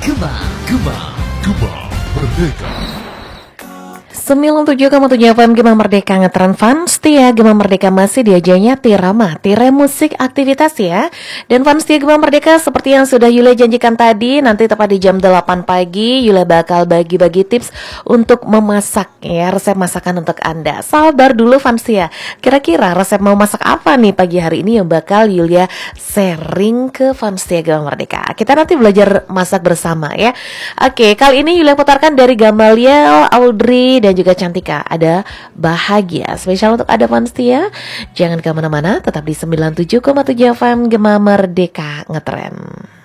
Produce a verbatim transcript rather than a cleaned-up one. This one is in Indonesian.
Gema, Gema, Gema Merdeka. sembilan puluh tujuh koma tujuh F M Gema Merdeka ngetren fans setia Gema Merdeka masih diajanya Tirama, Tire musik aktivitas ya. Dan fans setia Gema Merdeka seperti yang sudah Yule janjikan tadi, nanti tepat di jam delapan pagi Yule bakal bagi-bagi tips untuk memasak ya, resep masakan untuk Anda. Sabar dulu fans ya, kira-kira resep mau masak apa nih pagi hari ini yang bakal Yulia sharing ke fans setia Gema Merdeka. Kita nanti belajar masak bersama ya. Oke, kali ini Yulia putarkan dari Gamaliel, Audrey dan juga Cantika, ada Bahagia, spesial untuk ada fans setia. Jangan kemana-mana, tetap di sembilan puluh tujuh koma tujuh F M Gema Merdeka ngetren.